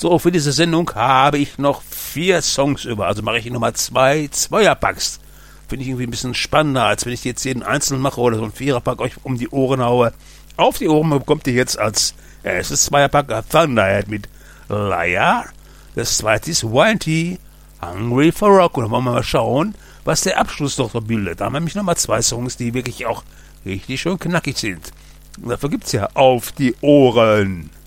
So, für diese Sendung habe ich noch 4 Songs über. Also mache ich nochmal 2 Zweierpacks. Finde ich irgendwie ein bisschen spannender, als wenn ich jetzt jeden einzeln mache oder so ein Viererpack euch um die Ohren haue. Auf die Ohren bekommt ihr jetzt als erstes Zweierpack Thunderhead mit Liar. Das zweite ist Winty, Hungry for Rock. Und dann wollen wir mal schauen, was der Abschluss doch so bildet. Da haben wir nämlich nochmal 2 Songs, die wirklich auch richtig schön knackig sind. Und dafür gibt's ja Auf die Ohren.